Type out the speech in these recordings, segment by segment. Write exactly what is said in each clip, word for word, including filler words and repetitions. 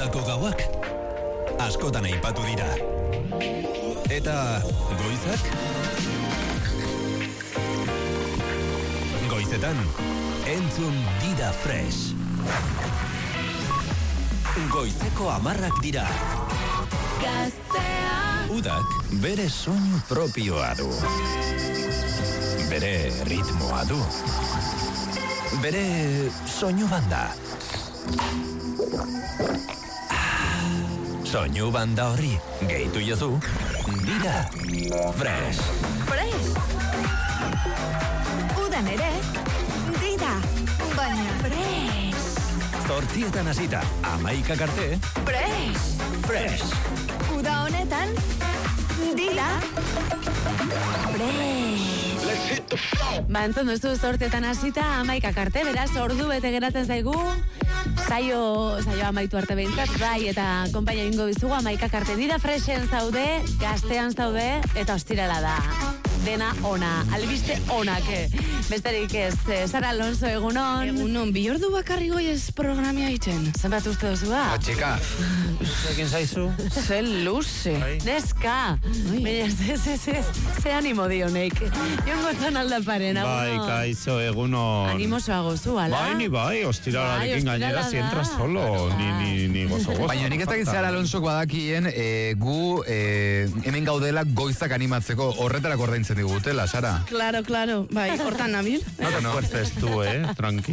Udako gauak askotan aipatu dira. Eta goizak? Goizetan, entzun Dida Fresh. Goizeko amarrak dira. Gaztea. Udak bere soinu propioa du. Bere ritmoa du. Bere soinu banda. Soinu banda horri gehitu jozu Dida Fresh. Fresh. Udan ere, Dida, baina fresh. Zortzietan hasita, amaikak arte. Fresh. Fresh. Uda honetan, Dida Fresh. Ba, entzun duzu zortzietan hasita, amaikak arte, beraz, ordu bete geratzen zaigu, saio, saio amaitu arte behintzat, bai, eta konpaina ingo bizugu, amaikak arte. Dida Freshen zaude, gaztean zaude, eta ostirala da. Dena ona, albiste onak. Besterik ez, Sara Alonso, egunon. Egunon, bi ordu bakarri goiez programia itzen. Zenbat uste duzu ba? Txika, zekin zaizu? Ze luze. Neska. Baina, ze, ze, ze, ze animo dionek. Jongo zan aldaparen, Bai, egunon. kaizo, egunon. Animosoa gozu, ala? Bai, ni bai, ostiralarekin Bai, gainera, ostirala si entras da. solo, ni, ni, ni gozo gozo. Baina nik ez dakit Sara Alonso badakien e, gu e, hemen gaudela goizak animatzeko horretarako ordaintzen digutela, Sara. Claro, claro, bai, hortan nabil. No te fuerces tú, eh, tranqui.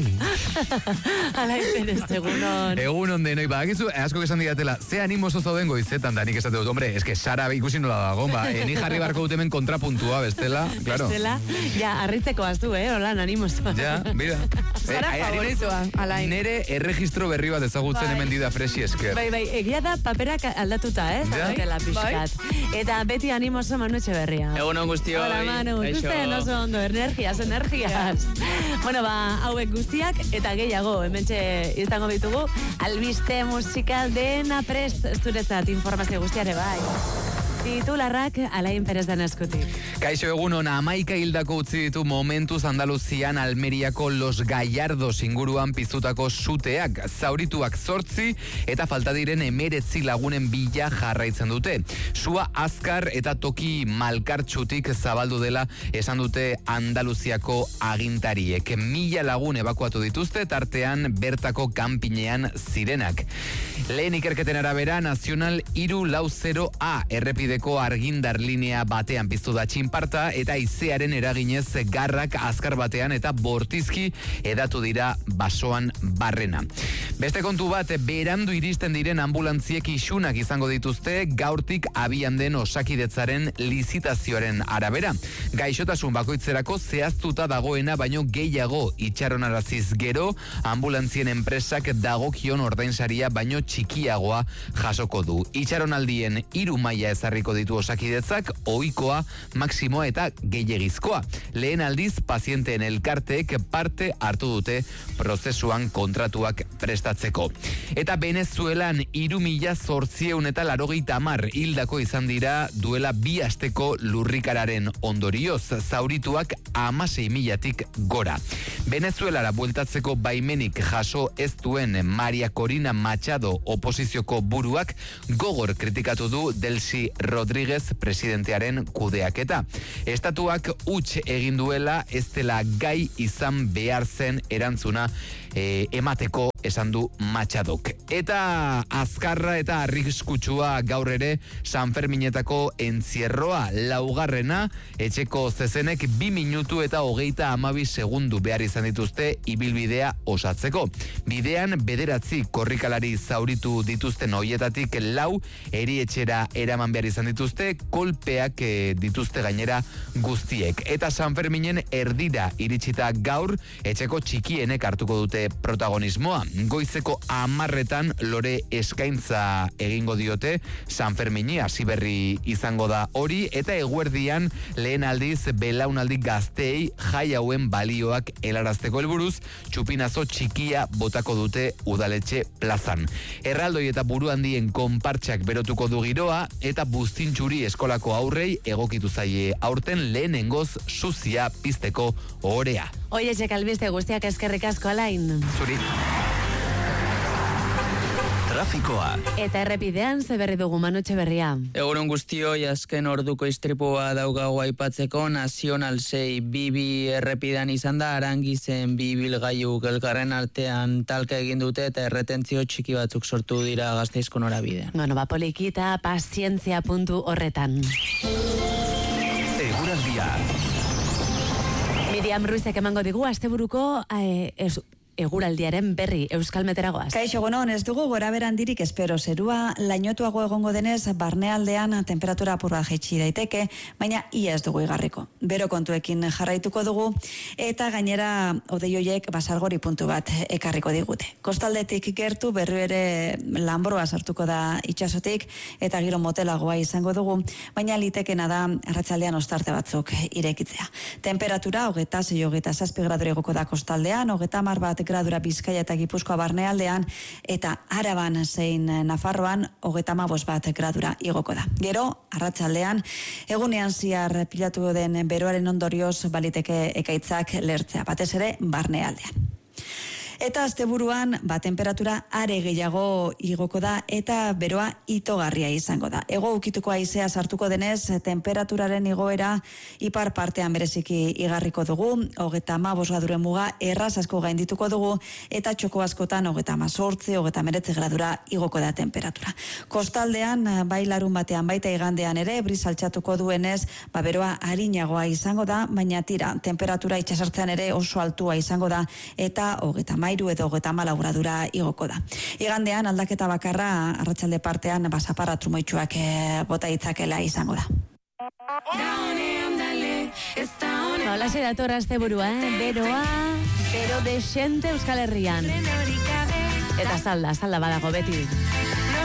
Ala ipenez, egunon. Egunon denoi, badakizu, asko esan digatela, ze animoso zauden goizetan, da nik esate dut, hombre, eske Sara ikusi nola dago, ba, e, ni jarri barko dut hemen kontrapuntua, bestela, claro. Bestela, ja, arritzeko aztu, eh, holan animosoa. Ja, mira. Sara Eh, ari naiz favoritoa, alain. Nere erregistro berri bat ezagutzen Bai. hemen Dida Freshi esker. Bai, bai, egia da paperak aldatuta, eh? Ja. Zaudetela pixkat. Eta beti animoso Manu Etxeberria. Egunon guztioi. Hola, Manu, ikusten oso ondo, energias, energias. Bueno, ba, hauek guztiak, eta gehiago, hementxe izango ditugu, albiste musikal dena prest zuretzat informazio guztiare bai. Titularrak Alain Perez den eskutik. Kaixo egunon, amaika hildako utzi ditu momentuz Andaluzian Almeriako Los Gallardos inguruan piztutako suteak, zaurituak zortzi eta falta diren emeretzi lagunen bila jarraitzen dute. Sua azkar eta toki malkartxutik zabaldu dela esan dute Andaluziako agintariek. Mila lagun ebakuatu dituzte, tartean bertako kanpinean zirenak. Lehen ikerketen arabera, Nazional hiru lau zero A errepideko argindar linea batean piztu da txinparta eta haizearen eraginez garrak azkar batean eta bortizki edatu dira basoan barrena. Beste kontu bat, berandu iristen diren ambulantziek isunak izango dituzte gaurtik abian den Osakidetzaren lizitazioaren arabera. Gaixotasun bakoitzerako zehaztuta dagoena baino gehiago itxaronaraziz gero, ambulantzien enpresak dagokion ordainsaria baino txikiagoa jasoko du. Itxaronaldien hiru maila ezarriko ditu Osakidetzak, ohikoa, maksimoa eta gehiegizkoa. Lehen aldiz, pazienteen elkarteek parte hartu dute prozesuan kontratuak prestatzeko. Eta Venezuelan hiru mila zortziehun eta laurogeita hamar hildako izan dira duela bi asteko lurrikararen ondorioz, zaurituak hamasei milatik gora. Venezuelara bueltatzeko baimenik jaso ez duen Maria Corina Machado oposizioko buruak gogor kritikatu du Delcy Rodríguez presidentearen kudeaketa. Estatuak huts egin duela ez dela gai izan behar zen erantzuna e, emateko esan du Machadok. Eta azkarra eta arriskutsua gaur ere San Ferminetako entzierroa laugarrena, etxeko zezenek bi minutu eta hogeita hamabi segundu behar izan dituzte ibilbidea osatzeko. Bidean bederatzi korrikalari zauritu dituzten hoietatik lau erietxera eraman behar izan dituzte, kolpeak e, dituzte gainera guztiek. Eta San Ferminen erdira iritsita gaur, etxeko txikienek hartuko dute protagonismoa. Goizeko amarretan lore eskaintza egingo diote San Fermini, hasi berri izango da hori, eta eguerdian lehen aldiz belaunaldi gazteei jai hauen balioak helarazteko helburuz, txupinazo txikia botako dute udaletxe plazan. Erraldoi eta buru handien konpartxak berotuko du giroa, eta buztintxuri eskolako aurrei egokitu zaie aurten lehenengoz suzia pizteko orea. Oie, txek albiste guztiak eskerrik asko Alain. Zuri. trafikoa. Eta errepidean ze berri dugu Manotxe berria. Egunon guztioi, azken orduko istripua daukago aipatzeko, Nazional sei bibi errepidean izan da, Arangizen bi bilgailu elkarren artean talka egin dute eta erretentzio txiki batzuk sortu dira Gasteizko norabidean. Bueno, ba, polikita, pazientzia puntu horretan. Eguraldia. Miriam Ruizek emango digu, asteburuko eh, es, eguraldiaren berri Euskal Meteragoaz. Kaixo, gonon, ez dugu gora berandirik espero, zerua lainotuago egongo denez, barnealdean temperatura apur bat jaitsi daiteke, baina ia ez dugu igarriko. Bero kontuekin jarraituko dugu, eta gainera odeioiek basargori puntu bat ekarriko digute. Kostaldetik gertu berri ere lanbroa sartuko da itsasotik, eta giro motelagoa izango dugu, baina litekena da arratsaldean ostarte batzuk irekitzea. Temperatura, hogeta zei hogeta zazpi gradura igoko da kostaldean, hogeta hamar bat gradura Bizkaia eta Gipuzkoa barnealdean, eta Araban zein Nafarroan hogeta hamabost bat gradura igoko da. Gero, arratsaldean, egunean ziar pilatu den beroaren ondorioz baliteke ekaitzak lertzea, batez ere barnealdean. Eta asteburuan, ba, temperatura are gehiago igoko da eta beroa itogarria izango da. Ego ukituko haizea sartuko denez, temperaturaren igoera ipar partean bereziki igarriko dugu, hogeta hamabost graduren muga erraz asko gaindituko dugu, eta txoko askotan hogeta hamazortzi, hogeta hemeretzi gradura igoko da temperatura. Kostaldean, bai larun batean baita igandean ere, bris altxatuko duenez, ba, beroa arinagoa izango da, baina tira, temperatura itxasartzean ere oso altua izango da, eta hogeta mairu edo hogeta hamalau gradura igoko da. Igandean aldaketa bakarra arratsalde partean basaparra trumoitsuak e, bota itzakela izango da. Hola, se dator asteburua, eh? Beroa, bero desente Euskal Herrian. Eta salda, salda badago beti.